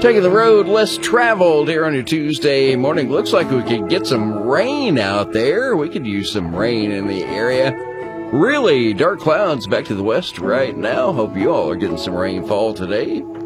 Taking the road less traveled here on your Tuesday morning. Looks like we could get some rain out there. We could use some rain in the area. Really dark clouds back to the west right now. Hope you all are getting some rainfall today.